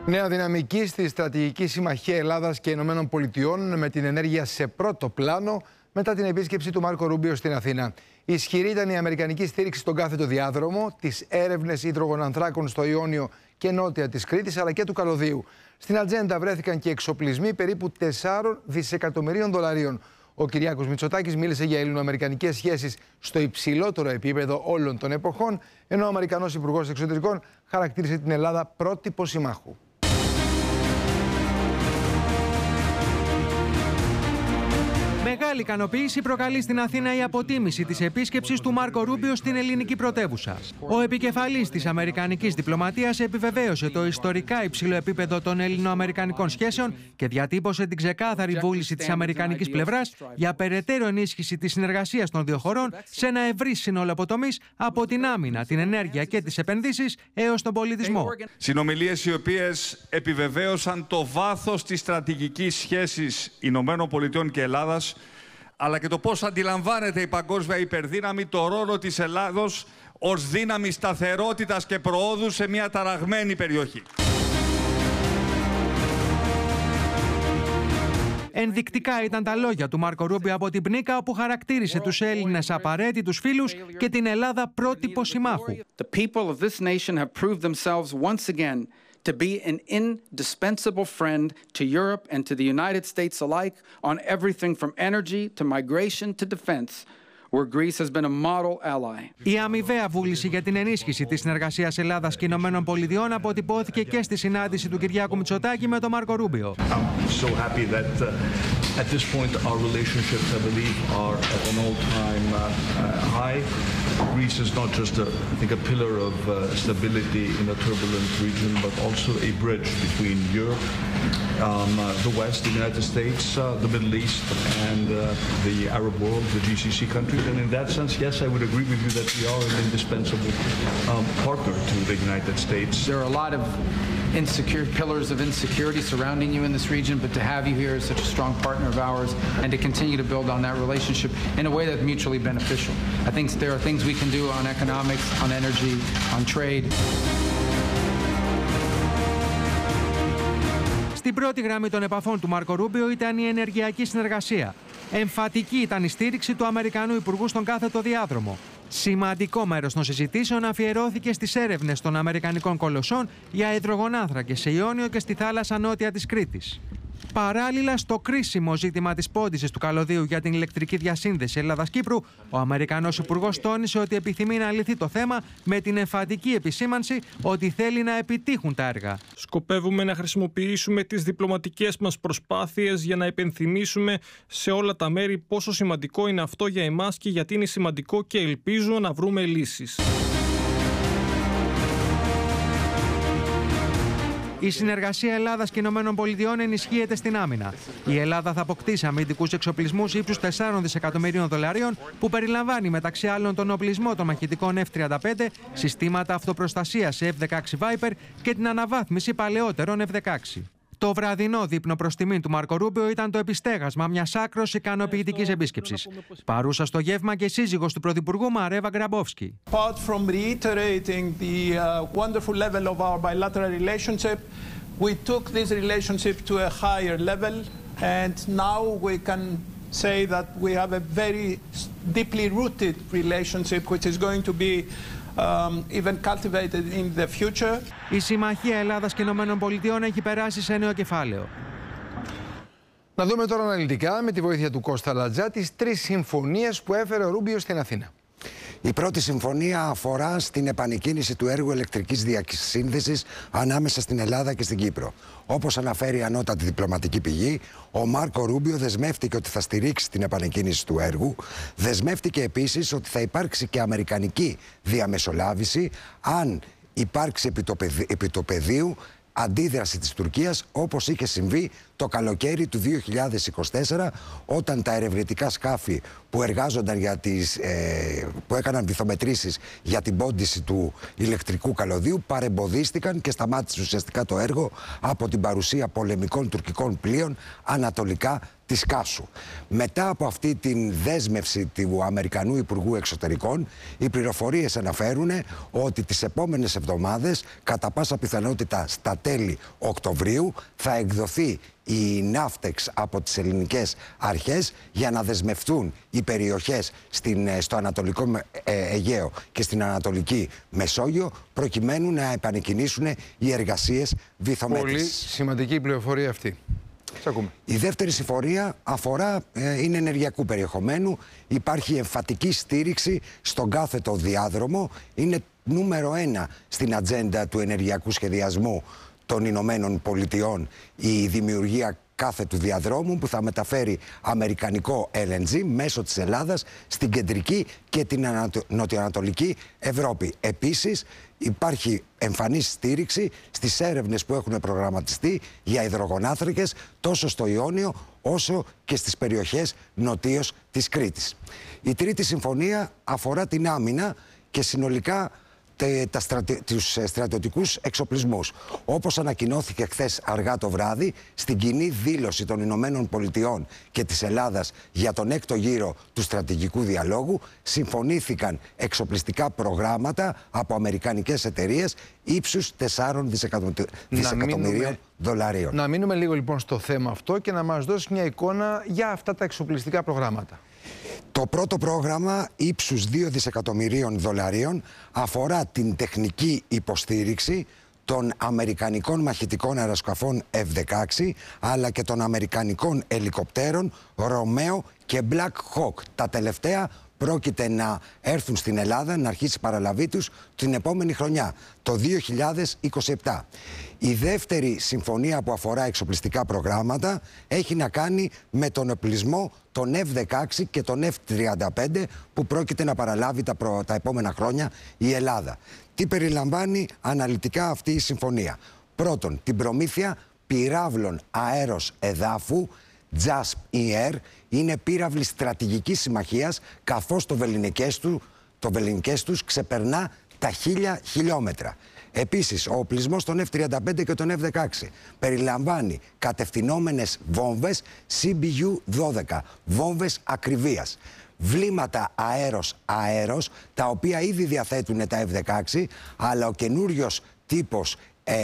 Νέα δυναμική στη στρατηγική συμμαχία Ελλάδας και Ηνωμένων Πολιτειών, με την ενέργεια σε πρώτο πλάνο μετά την επίσκεψη του Μάρκο Ρούμπιο στην Αθήνα. Ισχυρή ήταν η αμερικανική στήριξη στον κάθετο διάδρομο, τις έρευνες υδρογονανθράκων στο Ιόνιο και νότια της Κρήτης, αλλά και του Καλωδίου. Στην ατζέντα βρέθηκαν και εξοπλισμοί περίπου 4 δισεκατομμυρίων δολαρίων. Ο Κυριάκος Μητσοτάκης μίλησε για ελληνοαμερικανικές σχέσεις στο υψηλότερο επίπεδο όλων των εποχών, ενώ ο Αμερικανός Υπουργός Εξωτερικών χαρακτήρισε την Ελλάδα πρότυπο συμμάχου. Μεγάλη ικανοποίηση προκαλεί στην Αθήνα η αποτίμηση της επίσκεψης του Μάρκο Ρούμπιο στην ελληνική πρωτεύουσα. Ο επικεφαλής της αμερικανικής διπλωματίας επιβεβαίωσε το ιστορικά υψηλό επίπεδο των ελληνοαμερικανικών σχέσεων και διατύπωσε την ξεκάθαρη βούληση της αμερικανικής πλευράς για περαιτέρω ενίσχυση της συνεργασίας των δύο χωρών σε ένα ευρύ σύνολο από τομείς, από την άμυνα, την ενέργεια και τις επενδύσεις έως τον πολιτισμό. Συνομιλίες οι οποίες επιβεβαίωσαν το βάθος της στρατηγικής σχέσης ΗΠΑ και Ελλάδας, αλλά και το πώς αντιλαμβάνεται η παγκόσμια υπερδύναμη το ρόλο της Ελλάδος ως δύναμη σταθερότητας και προόδου σε μια ταραγμένη περιοχή. Ενδεικτικά ήταν τα λόγια του Μάρκο Ρούμπιο από την Πνίκα, όπου χαρακτήρισε τους Έλληνες απαραίτητους φίλους και την Ελλάδα πρότυπο συμμάχου. The people of this nation have proved themselves once again to be an indispensable friend to Europe and to the United States alike on everything from energy to migration to defense, where Greece has been a model ally. Η αμοιβαία βούληση για την ενίσχυση της συνεργασίας Ελλάδας και Ηνωμένων Πολιτειών αποτυπώθηκε και στη συνάντηση του Κυριάκου Μητσοτάκη με τον Μάρκο Ρούμπιο. I'm so happy that at this point our relationships, I believe, are at an all-time high. Greece is not just I think a pillar of stability in a turbulent region, but also a bridge between Europe, the West, the United States, the Middle East, and the Arab world, the GCC countries. And in that sense, yes, I would agree with you that we are an indispensable partner to the United States. There are a lot of pillars of insecurity surrounding you in this region, but to have you here as such a strong partner of ours and to continue to build on that relationship in a way that's mutually beneficial. I think there are things we can do on economics, on energy, on trade. Στην πρώτη γραμμή των επαφών του Μάρκο Ρούμπιο ήταν η ενεργειακή συνεργασία. Εμφατική ήταν η στήριξη του Αμερικανού Υπουργού στον κάθετο διάδρομο. Σημαντικό μέρος των συζητήσεων αφιερώθηκε στις έρευνες των Αμερικανικών κολοσσών για υδρογονάνθρακες σε Ιόνιο και στη θάλασσα νότια της Κρήτης. Παράλληλα, στο κρίσιμο ζήτημα της πόντισης του Καλωδίου για την ηλεκτρική διασύνδεση Ελλάδας-Κύπρου, ο Αμερικανός Υπουργός τόνισε ότι επιθυμεί να λυθεί το θέμα με την εμφατική επισήμανση ότι θέλει να επιτύχουν τα έργα. Σκοπεύουμε να χρησιμοποιήσουμε τις διπλωματικές μας προσπάθειες για να υπενθυμίσουμε σε όλα τα μέρη πόσο σημαντικό είναι αυτό για εμάς και γιατί είναι σημαντικό και ελπίζω να βρούμε λύσεις. Η συνεργασία Ελλάδας και Ηνωμένων Πολιτειών ενισχύεται στην άμυνα. Η Ελλάδα θα αποκτήσει αμυντικούς εξοπλισμούς ύψους 4 δισεκατομμυρίων δολαρίων, που περιλαμβάνει μεταξύ άλλων τον οπλισμό των μαχητικών F-35, συστήματα αυτοπροστασίας F-16 Viper και την αναβάθμιση παλαιότερων F-16. Το βραδινό δείπνο προς τιμήν του Μάρκο Ρούμπιο ήταν το επιστέγασμα μιας άκρως ικανοποιητικής επίσκεψης. Παρούσα στο γεύμα και σύζυγος του Πρωθυπουργού Μαρέβα Γκραμπόφσκι. Apart from reiterating the wonderful level of our bilateral relationship, we took this relationship to a higher level, and now we can say that we have a very deeply rooted relationship, which is going to be even cultivated in the future. Η συμμαχία Ελλάδας και Ηνωμένων Πολιτειών έχει περάσει σε νέο κεφάλαιο. Να δούμε τώρα αναλυτικά, με τη βοήθεια του Κώστα Λατζά, τις 3 συμφωνίες που έφερε ο Ρούμπιο στην Αθήνα. Η πρώτη συμφωνία αφορά στην επανεκκίνηση του έργου ηλεκτρικής διασύνδεσης ανάμεσα στην Ελλάδα και στην Κύπρο. Όπως αναφέρει η ανώτατη διπλωματική πηγή, ο Μάρκο Ρούμπιο δεσμεύτηκε ότι θα στηρίξει την επανεκκίνηση του έργου. Δεσμεύτηκε επίσης ότι θα υπάρξει και αμερικανική διαμεσολάβηση αν υπάρξει επί το πεδίου αντίδραση της Τουρκίας, όπως είχε συμβεί το καλοκαίρι του 2024, όταν τα ερευνητικά σκάφη που εργάζονταν που έκαναν βυθομετρήσεις για την πόντιση του ηλεκτρικού καλωδίου παρεμποδίστηκαν και σταμάτησε ουσιαστικά το έργο από την παρουσία πολεμικών τουρκικών πλοίων ανατολικά της Κάσου. Μετά από αυτή την δέσμευση του Αμερικανού Υπουργού Εξωτερικών, οι πληροφορίες αναφέρουν ότι τις επόμενες εβδομάδες, κατά πάσα πιθανότητα στα τέλη Οκτωβρίου, θα εκδοθεί η ναύτεξ από τις ελληνικές αρχές για να δεσμευτούν οι περιοχές στο Ανατολικό Αιγαίο και στην Ανατολική Μεσόγειο, προκειμένου να επανεκκινήσουν οι εργασίες βυθομέτρησης. Πολύ σημαντική πληροφορία αυτή. Η δεύτερη συμφωνία είναι ενεργειακού περιεχομένου. Υπάρχει εμφατική στήριξη στον κάθετο διάδρομο. Είναι νούμερο 1 στην ατζέντα του ενεργειακού σχεδιασμού των Ηνωμένων Πολιτειών η δημιουργία κάθετου διαδρόμου που θα μεταφέρει αμερικανικό LNG μέσω της Ελλάδας στην κεντρική και την νοτιοανατολική Ευρώπη. Επίσης, υπάρχει εμφανής στήριξη στις έρευνες που έχουν προγραμματιστεί για υδρογονάνθρακες τόσο στο Ιόνιο όσο και στις περιοχές νοτίως της Κρήτης. Η τρίτη συμφωνία αφορά την άμυνα και συνολικά τους στρατιωτικούς εξοπλισμούς. Όπως ανακοινώθηκε χθες αργά το βράδυ στην κοινή δήλωση των Ηνωμένων Πολιτειών και της Ελλάδας για τον 6ο γύρο του στρατηγικού διαλόγου, συμφωνήθηκαν εξοπλιστικά προγράμματα από αμερικανικές εταιρείες ύψους 4 δισεκατομμυρίων δολαρίων. Να μείνουμε λίγο λοιπόν στο θέμα αυτό και να μας δώσει μια εικόνα για αυτά τα εξοπλιστικά προγράμματα. Το πρώτο πρόγραμμα ύψους 2 δισεκατομμυρίων δολαρίων αφορά την τεχνική υποστήριξη των αμερικανικών μαχητικών αεροσκαφών F-16 αλλά και των αμερικανικών ελικοπτέρων Romeo και Black Hawk. Τα τελευταία πρόκειται να έρθουν στην Ελλάδα, να αρχίσει η παραλαβή τους την επόμενη χρονιά, το 2027. Η δεύτερη συμφωνία που αφορά εξοπλιστικά προγράμματα έχει να κάνει με τον οπλισμό των F-16 και των F-35 που πρόκειται να παραλάβει τα επόμενα χρόνια η Ελλάδα. Τι περιλαμβάνει αναλυτικά αυτή η συμφωνία? Πρώτον, την προμήθεια πυράβλων αέρος εδάφου JASP-ER, είναι πύραυλοι στρατηγικής συμμαχίας, καθώς το βεληνικές τους ξεπερνά τα 1000 χιλιόμετρα. Επίσης, ο οπλισμός των F-35 και των F-16 περιλαμβάνει κατευθυνόμενες βόμβες CBU-12, βόμβες ακριβίας, βλήματα αέρος-αέρος, τα οποία ήδη διαθέτουν τα F-16, αλλά ο καινούριος τύπος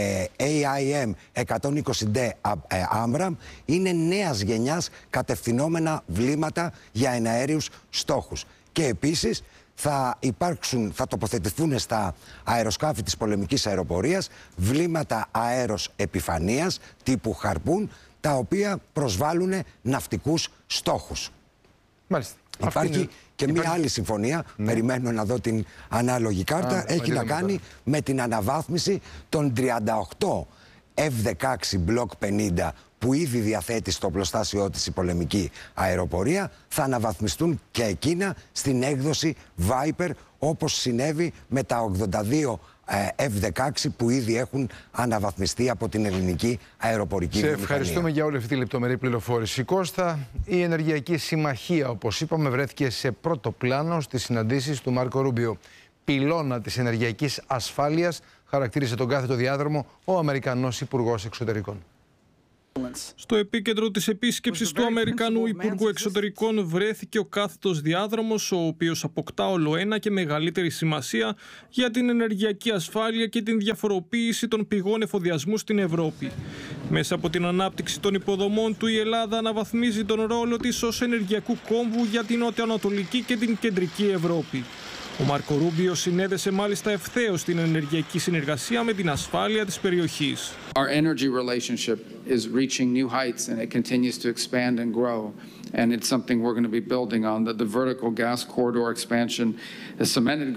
AIM 120D Amram είναι νέας γενιάς κατευθυνόμενα βλήματα για εναέριους στόχους. Και επίσης θα τοποθετηθούν στα αεροσκάφη της πολεμικής αεροπορίας βλήματα αέρος επιφανείας τύπου Harpoon, τα οποία προσβάλλουν ναυτικούς στόχους. Μάλιστα. Υπάρχει μια άλλη συμφωνία, περιμένω να δω την ανάλογη κάρτα, έχει να κάνει με την αναβάθμιση των 38 F-16 Block 50 που ήδη διαθέτει στο οπλοστάσιό της η πολεμική αεροπορία, θα αναβαθμιστούν και εκείνα στην έκδοση Viper, όπως συνέβη με τα 82 F-16 που ήδη έχουν αναβαθμιστεί από την ελληνική αεροπορική βιομηχανία. Σε ευχαριστούμε για όλη αυτή τη λεπτομερή πληροφόρηση. Κώστα, η Ενεργειακή Συμμαχία, όπως είπαμε, βρέθηκε σε πρώτο πλάνο στις συναντήσεις του Μάρκο Ρούμπιο. Πυλώνα της ενεργειακής ασφάλειας χαρακτήρισε τον κάθετο διάδρομο ο Αμερικανός Υπουργός Εξωτερικών. Στο επίκεντρο της επίσκεψης του Αμερικανού Υπουργού Εξωτερικών βρέθηκε ο κάθετος διάδρομος, ο οποίος αποκτά ολοένα και μεγαλύτερη σημασία για την ενεργειακή ασφάλεια και την διαφοροποίηση των πηγών εφοδιασμού στην Ευρώπη. Μέσα από την ανάπτυξη των υποδομών του, η Ελλάδα αναβαθμίζει τον ρόλο της ως ενεργειακού κόμβου για την νοτιοανατολική και την κεντρική Ευρώπη. Ο Μάρκο Ρούμπιο συνέδεσε μάλιστα ευθέως την ενεργειακή συνεργασία με την ασφάλεια της περιοχής. Our energy relationship is reaching new heights and it continues to expand and grow. And it's something we're going to be building on. The vertical gas corridor expansion has cemented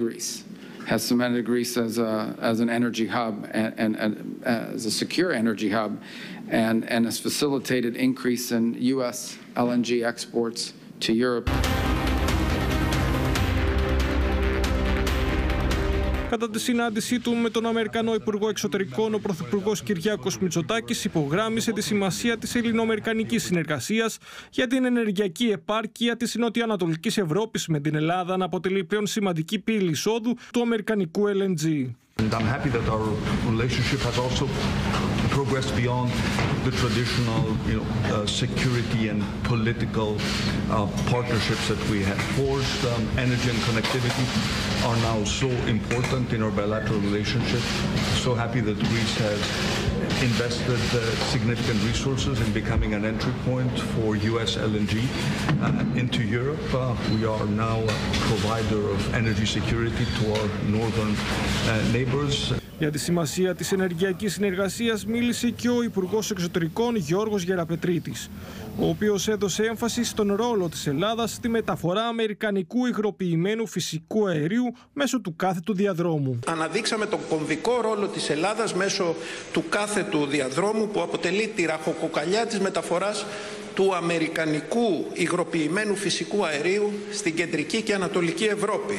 Greece as an energy hub and as a secure energy hub and has facilitated increase in U.S. LNG exports to Europe. Κατά τη συνάντησή του με τον Αμερικανό Υπουργό Εξωτερικών, ο Πρωθυπουργός Κυριάκος Μητσοτάκης υπογράμμισε τη σημασία της ελληνοαμερικανικής συνεργασίας για την ενεργειακή επάρκεια της νοτιοανατολικής Ευρώπης, με την Ελλάδα να αποτελεί πλέον σημαντική πύλη εισόδου του αμερικανικού LNG. And I'm happy that our relationship has also progressed beyond the traditional, security and political partnerships that we had forged. Energy and connectivity are now so important in our bilateral relationship. So happy that Greece has invested significant resources in becoming an entry point for US LNG into Europe. We are now a provider of energy security to our northern neighbors. Για τη σημασία της ενεργειακής συνεργασίας μίλησε και ο Υπουργός Εξωτερικών Γιώργος Γεραπετρίτης, ο οποίος έδωσε έμφαση στον ρόλο της Ελλάδας στη μεταφορά αμερικανικού υγροποιημένου φυσικού αερίου μέσω του κάθετου διαδρόμου. Αναδείξαμε τον κομβικό ρόλο της Ελλάδας μέσω του κάθετου διαδρόμου, που αποτελεί τη ραχοκοκαλιά της μεταφοράς του αμερικανικού υγροποιημένου φυσικού αερίου στην κεντρική και ανατολική Ευρώπη.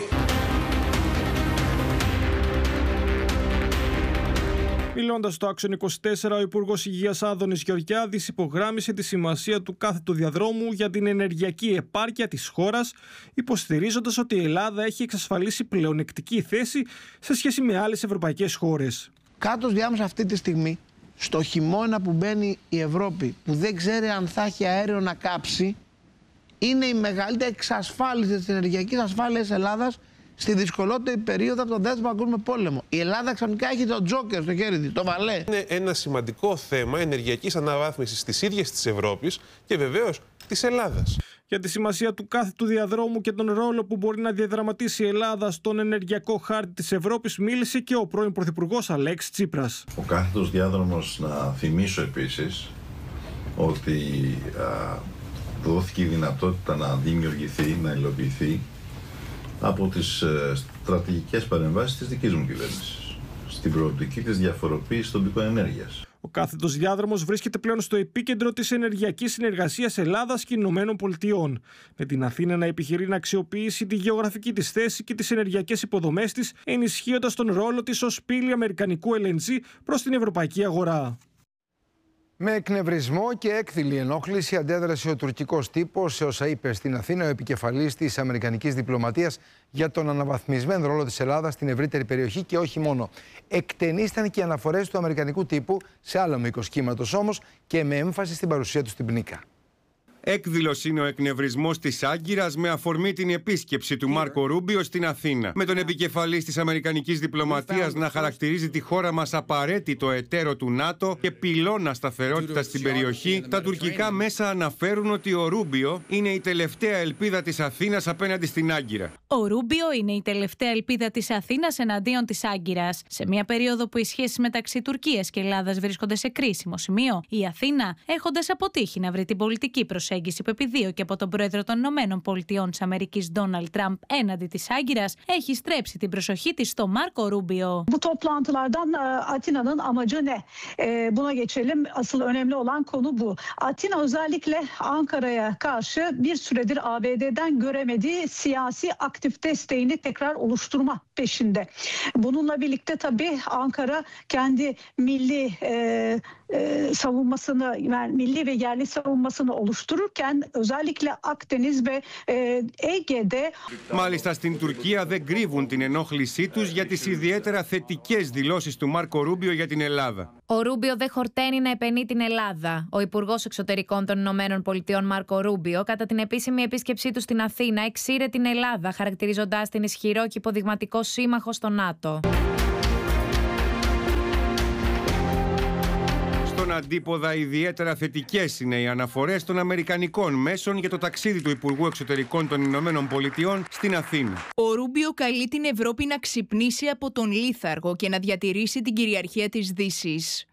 Μιλώντας στο Action 24, ο Υπουργός Υγείας Άδωνης Γεωργιάδης υπογράμμισε τη σημασία του κάθετου διαδρόμου για την ενεργειακή επάρκεια της χώρας, υποστηρίζοντας ότι η Ελλάδα έχει εξασφαλίσει πλεονεκτική θέση σε σχέση με άλλες ευρωπαϊκές χώρες. Κάτω διάμεσα αυτή τη στιγμή, στο χειμώνα που μπαίνει η Ευρώπη, που δεν ξέρει αν θα έχει αέριο να κάψει, είναι η μεγαλύτερη εξασφάλιση της ενεργειακής ασφάλειας της Ελλάδας στη δυσκολότερη περίοδο από τον Δεύτερο Παγκόσμιο Πόλεμο. Η Ελλάδα ξαφνικά έχει το τζόκερ στο χέρι της, το βαλέ. Είναι ένα σημαντικό θέμα ενεργειακής αναβάθμισης της ίδιας της Ευρώπης και βεβαίως της Ελλάδας. Για τη σημασία του κάθετου διαδρόμου και τον ρόλο που μπορεί να διαδραματίσει η Ελλάδα στον ενεργειακό χάρτη της Ευρώπης μίλησε και ο πρώην Πρωθυπουργός Αλέξης Τσίπρας. Ο κάθετος διάδρομος, να θυμίσω επίσης ότι δόθηκε η δυνατότητα να δημιουργηθεί, να υλοποιηθεί από τις στρατηγικές παρεμβάσεις της δικής μου κυβέρνησης στην προοπτική της διαφοροποίησης των πηγών ενέργειας. Ο κάθετος διάδρομος βρίσκεται πλέον στο επίκεντρο της ενεργειακής συνεργασίας Ελλάδας και Ηνωμένων Πολιτειών, με την Αθήνα να επιχειρεί να αξιοποιήσει τη γεωγραφική της θέση και τις ενεργειακές υποδομές της, ενισχύοντας τον ρόλο της ως πύλη αμερικανικού LNG προς την ευρωπαϊκή αγορά. Με εκνευρισμό και έκθυλη ενόχληση αντέδρασε ο τουρκικός τύπος σε όσα είπε στην Αθήνα ο επικεφαλής της αμερικανικής διπλωματίας για τον αναβαθμισμένο ρόλο της Ελλάδας στην ευρύτερη περιοχή και όχι μόνο. Εκτενίσταν και οι αναφορές του αμερικανικού τύπου σε άλλο μήκος κύματος όμως και με έμφαση στην παρουσία του στην Πνίκα. Έκδηλος είναι ο εκνευρισμός της Άγκυρας με αφορμή την επίσκεψη του Μάρκο Ρούμπιο στην Αθήνα. Με τον επικεφαλής της αμερικανικής διπλωματίας να χαρακτηρίζει τη χώρα μας απαραίτητο εταίρο του ΝΑΤΟ και πυλώνα σταθερότητας στην περιοχή, τα τουρκικά μέσα αναφέρουν ότι ο Ρούμπιο είναι η τελευταία ελπίδα της Αθήνας απέναντι στην Άγκυρα. Ο Ρούμπιο είναι η τελευταία ελπίδα της Αθήνας εναντίον της Άγκυρας. Σε μια περίοδο που οι σχέσεις μεταξύ Τουρκίας και Ελλάδας βρίσκονται σε κρίσιμο σημείο, η Αθήνα, έχοντας αποτύχει να βρει την πολιτική προσέγγιση που επιδίωκε από τον πρόεδρο των ΗΠΑ της Αμερικής Ντόναλντ Τραμπ έναντι της Άγκυρας, έχει στρέψει την προσοχή της στο Μάρκο Ρούμπιο. Bu toplantılardan Atina'nın amacı ne? Buna geçelim. Asıl önemli olan konu bu. Atina özellikle Ankara'ya karşı bir süredir ABD'den göremediği siyasi aktif desteğini tekrar oluşturma peşinde. Bununla birlikte tabii Ankara kendi milli savunmasını, yani milli ve yerli savunmasını oluştururken özellikle Akdeniz ve Ege'de. Μάλιστα στην Τουρκία δεν κρύβουν την ενόχλησή τους για τις ιδιαίτερα θετικές δηλώσεις του Μάρκο Ρούμπιο για την Ελλάδα. Ο Ρούμπιο δεν χορταίνει να επενεί την Ελλάδα. Ο Υπουργός Εξωτερικών των ΗΠΑ Μάρκο Ρούμπιο, κατά την επίσημη επίσκεψή του στην Αθήνα, εξήρε την Ελλάδα, χαρακτηρίζοντάς την ισχυρό και υποδειγματικό σύμμαχο στο ΝΑΤΟ. Στον αντίποδα, ιδιαίτερα θετικές είναι οι αναφορές των αμερικανικών μέσων για το ταξίδι του Υπουργού Εξωτερικών των Ηνωμένων Πολιτειών στην Αθήνα. Ο Ρούμπιο καλεί την Ευρώπη να ξυπνήσει από τον λίθαργο και να διατηρήσει την κυριαρχία της Δύσης.